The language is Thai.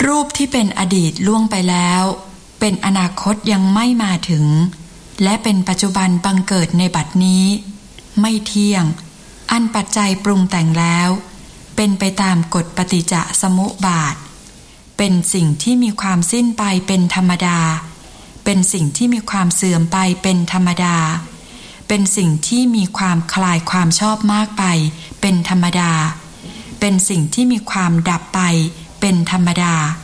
รูปที่เป็นอดีตล่วงไปแล้วเป็นอนาคตยังไม่มาถึงและเป็นปัจจุบันบังเกิดในบัดนี้ไม่เที่ยงอันปัจจัยปรุงแต่งแล้วเป็นไปตามกฎปฏิจจสมุปบาทเป็นสิ่งที่มีความสิ้นไปเป็นธรรมดาเป็นสิ่งที่มีความเสื่อมไปเป็นธรรมดาเป็นสิ่งที่มีความคลายความชอบมากไปเป็นธรรมดาเป็นสิ่งที่มีความดับไปเป็นธรรมดา